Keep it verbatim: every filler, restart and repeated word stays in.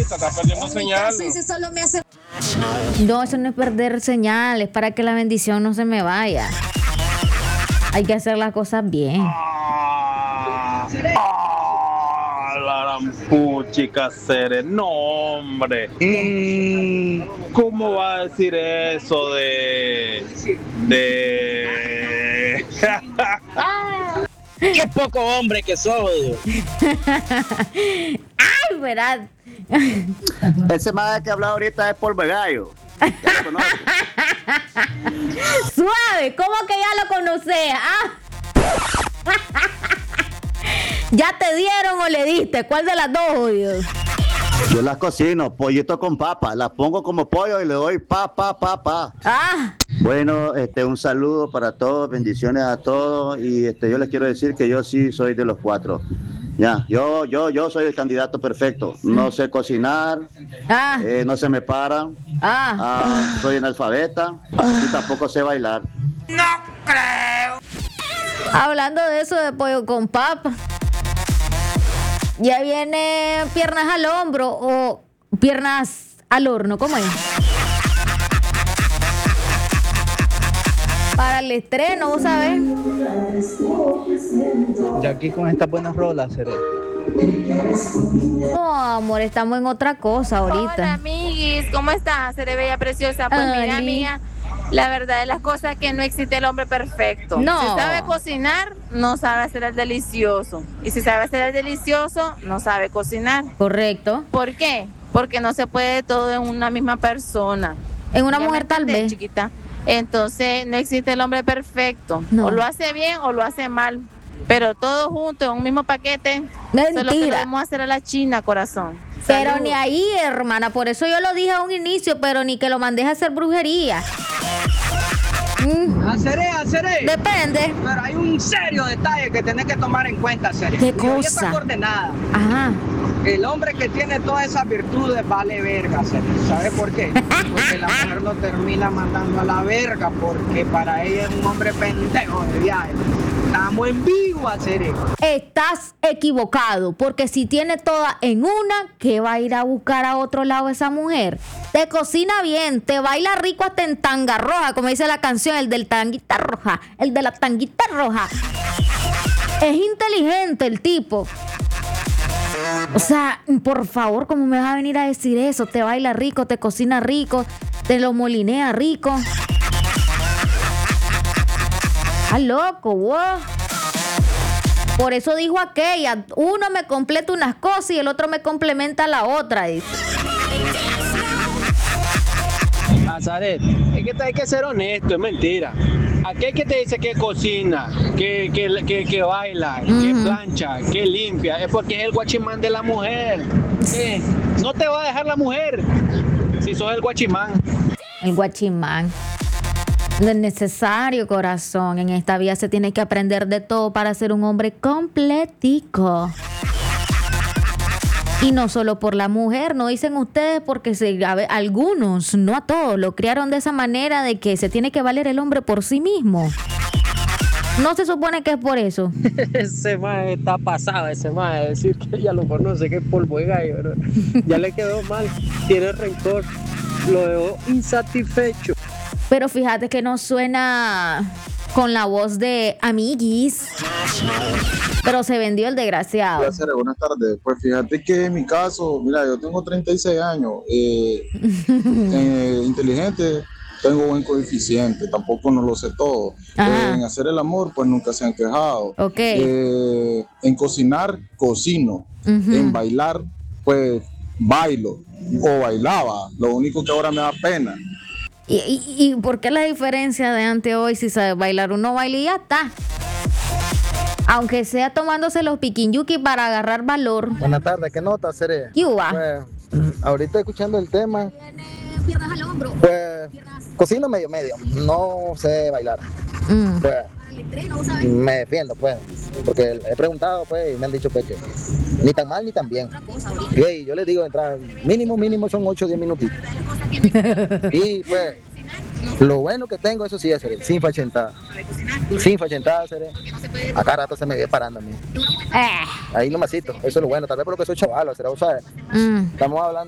ahorita, está perdiendo señal. No, eso no es perder señal, es para que la bendición no se me vaya. Hay que hacer las cosas bien. Ah, ah, la gran puchica, Cere. No, hombre. Mm, ¿Cómo va a decir eso de... de... Qué poco hombre que soy. Ay, verdad. Ese más que habla ahorita es Polvo de Gallo. Ya lo conozco. Suave, ¿cómo que ya lo conocés? Ah. ¿Ya te dieron o le diste? ¿Cuál de las dos, Dios? Yo las cocino, pollito con papa, las pongo como pollo y le doy pa, pa, pa, pa. Ah. Bueno, este, un saludo para todos, bendiciones a todos y este, yo les quiero decir que yo sí soy de los cuatro. Ya, yo, yo, yo soy el candidato perfecto. No sé cocinar, Ah. eh, no se me para, Ah. ah, soy analfabeta y tampoco sé bailar. No creo. Hablando de eso de pollo con papa, ya viene piernas al hombro o piernas al horno, ¿cómo es? Para el estreno, ¿vos sabés? Ya aquí con estas buenas rolas, Cere. No, amor, estamos en otra cosa ahorita. Hola, amiguis, ¿cómo estás? Cere bella, preciosa. Pues Ay. mira, amiga, la verdad de las cosas es que no existe el hombre perfecto. No. Si sabe cocinar, no sabe hacer el delicioso. Y si sabe hacer el delicioso, no sabe cocinar. Correcto. ¿Por qué? Porque no se puede todo en una misma persona. En una Ya mujer me tal entendés, vez. chiquita. Entonces no existe el hombre perfecto. No. O lo hace bien o lo hace mal. Pero todo junto en un mismo paquete. Eso es lo que Mentira. debemos hacer a la China, corazón. Pero Salud. ni ahí, hermana. Por eso yo lo dije a un inicio, pero ni que lo mandes a hacer brujería. Mm, Haceré, haceré. depende. Pero hay un serio detalle que tenés que tomar en cuenta, Cere. ¿Qué Mi mayoría cosa? está coordenada. Ajá. El hombre que tiene todas esas virtudes vale verga, Cere. ¿Sabes por qué? Porque la mujer lo termina mandando a la verga porque para ella es un hombre pendejo de viaje. Estamos en vivo, Cere. Estás equivocado, porque si tiene toda en una, ¿qué va a ir a buscar a otro lado esa mujer? Te cocina bien, te baila rico hasta en tanga roja, como dice la canción, el del tanguita roja, el de la tanguita roja. Es inteligente el tipo. O sea, por favor, ¿cómo me vas a venir a decir eso? Te baila rico, te cocina rico, te lo molinea rico. ¡Ah, loco, vos! Por eso dijo aquella, uno me completa unas cosas y el otro me complementa la otra, dice. Nazaret, es que hay que ser honesto, es mentira. Aquel que te dice que cocina, que, que, que, que baila, Uh-huh. que plancha, que limpia, es porque es el guachimán de la mujer. Eh, no te va a dejar la mujer si sos el guachimán. El guachimán. No es necesario, corazón. En esta vida se tiene que aprender de todo para ser un hombre completico. Y no solo por la mujer, no dicen ustedes porque se, a ver, algunos, no a todos, lo criaron de esa manera de que se tiene que valer el hombre por sí mismo. No se supone que es por eso. Ese más está pasado, ese más, decir que ella lo conoce, que es polvo de gallo, ¿no? Ya le quedó mal, tiene rencor, lo dejó insatisfecho. Pero fíjate que no suena con la voz de amiguis. Pero se vendió el desgraciado. Hola, Cere, buenas tardes. Pues fíjate que en mi caso, mira, yo tengo treinta y seis años, eh, eh, inteligente, tengo buen coeficiente, tampoco no lo sé todo. Ajá. Eh, en hacer el amor, pues nunca se han quejado. Ok. Eh, en cocinar, cocino. Ujú. En bailar, pues bailo o bailaba. Lo único que ahora me da pena. ¿Y, y, y por qué la diferencia de antes a hoy? Si sabe bailar, uno baila y ya está. Aunque sea tomándose los piquinyuki para agarrar valor. Buenas tardes, ¿qué nota, Cere? ¿Qué hubo? Pues, ahorita escuchando el tema, pues cocino medio medio, no sé bailar. Mm. Pues me defiendo, pues, porque he preguntado, pues, y me han dicho pues, que ni tan mal ni tan bien. Y yo les digo, entrar mínimo, mínimo son ocho o diez minutitos. Y pues, lo bueno que tengo, eso sí es, Cere, sin fachentada. Sin fachentada, Cere. A cada rato se me ve parando a mí. Eh. Ahí nomásito, eso es lo bueno, tal vez por lo que soy chaval, Cere, ¿sabes? Mm. Estamos hablando.